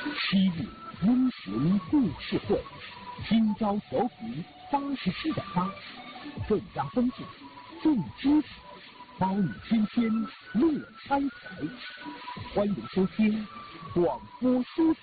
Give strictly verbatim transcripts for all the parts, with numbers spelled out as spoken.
七日英雄故事会，今朝调频八十七点八，镇江分镇众知识，包你新鲜乐开怀。欢迎收听广播书。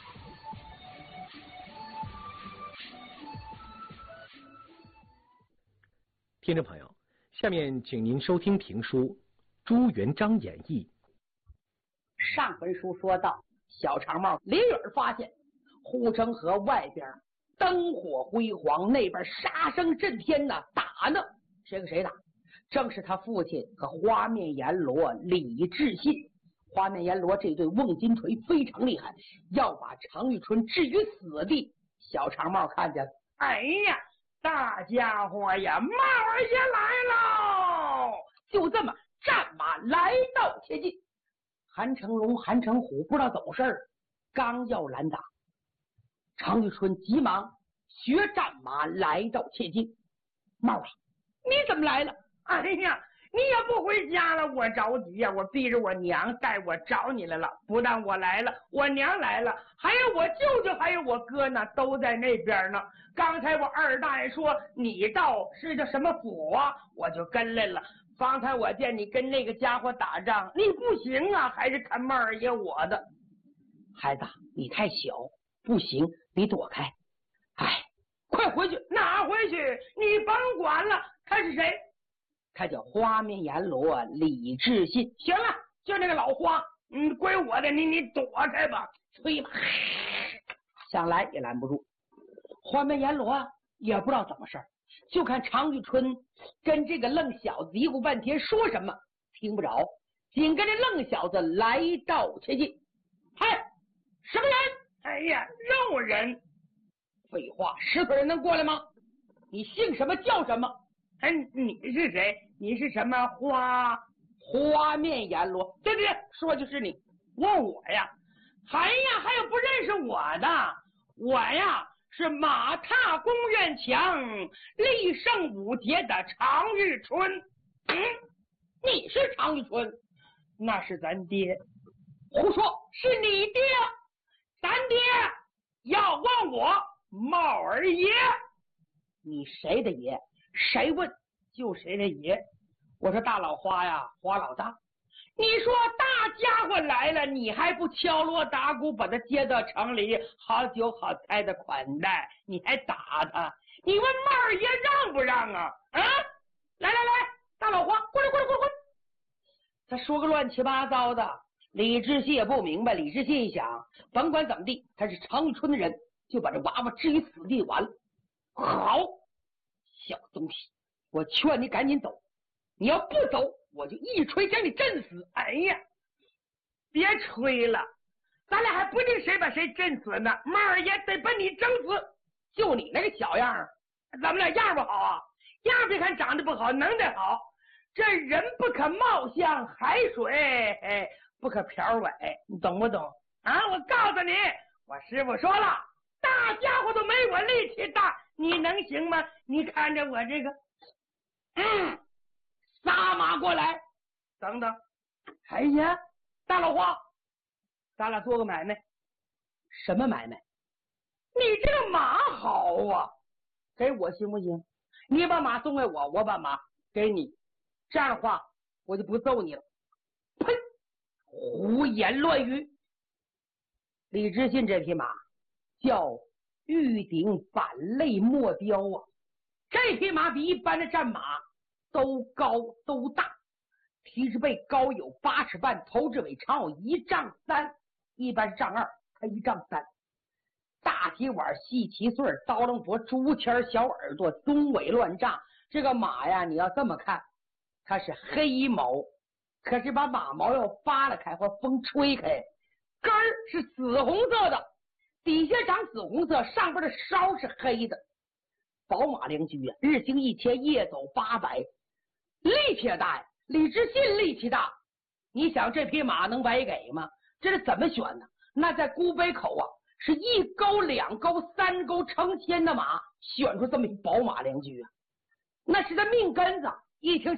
听众朋友，下面请您收听评书《朱元璋演义》。 上回书说到，小长帽离远发现护城河外边灯火辉煌，那边杀声震天呐，打呢，谁跟谁打？正是他父亲和花面阎罗李志信。花面阎罗这对瓮金锤非常厉害，要把常遇春置于死地。小长帽看见了，哎呀，大家伙呀，帽儿爷来喽！就这么战马来到切近，韩成龙、韩成虎不知道怎么事，刚要拦打，常遇春急忙学战马来到切近。帽啊，你怎么来了？ 哎呀，你也不回家了，我着急呀、啊！我逼着我娘带我找你来了。不但我来了，我娘来了，还有我舅舅，还有我哥呢，都在那边呢。刚才我二大爷说你到是叫什么府啊，我就跟来了。方才我见你跟那个家伙打仗，你不行啊，还是看帽儿爷我的。 孩子，你太小，不行，你躲开。哎， 快回去！哪回去？你甭管了，他是谁？ 他叫花面阎罗李志信。 行了，就那个老花，嗯，归我的，你你躲开吧。 催吧，想来也拦不住。花面阎罗也不知道怎么事儿，就看常遇春跟这个愣小子嘀咕半天，说什么听不着。紧跟着愣小子来到切近，嗨，什么人？ 哎呀，肉人。 废话，石头人能过来吗？你姓什么叫什么？ 哎，你是谁？你是什么花花面阎罗？ 对对对，说就是你。问我呀？还呀，还有不认识我的？我呀是马踏宫院墙，力胜五捷的常遇春。 嗯，你是常遇春？ 那是咱爹。 胡说，是你爹。 咱爹要问我帽儿爷。 你谁的爷？谁问就谁的爷。我说大老花呀，花老大， 你说大家伙来了，你还不敲锣打鼓把他接到城里，好酒好菜的款待，你还打他？你问帽儿爷让不让啊？啊！来来来，大老花，过来过来过来过来！ 他说个乱七八糟的。李志信也不明白。李志信一想，甭管怎么地，他是常遇春的人，就把这娃娃置于死地完了。好，小东西，我劝你赶紧走，你要不走，我就一锤将你震死。 哎呀，别吹了，咱俩还不定谁把谁震死呢。帽儿爷得把你整死。 就你那个小样儿， 咱们俩样不好啊？样别看长得不好，能耐好。这人不可貌相，海水哎不可瓢尾，你懂不懂啊？我告诉你，我师傅说了，大家伙都没我力气大，你能行吗？你看着我这个，嗯，撒马过来，等等。哎呀，大老花，咱俩做个买卖。 什么买卖？ 你这个马好啊， 给我行不行？你把马送给我，我把马给你，这样的话我就不揍你了。呸！胡言乱语。李知信这匹马叫玉鼎板类墨雕啊，这匹马比一般的战马都高都大，蹄子背高有八尺半，头至尾长有一丈三，一般是丈二，它一丈三。大蹄碗，细蹄穗，刀楞脖，竹签小耳朵，棕尾乱帐。这个马呀，你要这么看，它是黑毛，可是把马毛要扒拉开或风吹开，根儿是紫红色的，底下长紫红色，上边的梢是黑的。宝马良驹啊，日行一千，夜走八百，力气也大呀。李知信力气大，你想这匹马能白给吗？这是怎么选的？那在古北口啊，是一钩两钩三钩成千的马，选出这么一宝马良驹啊，那是他命根子。一听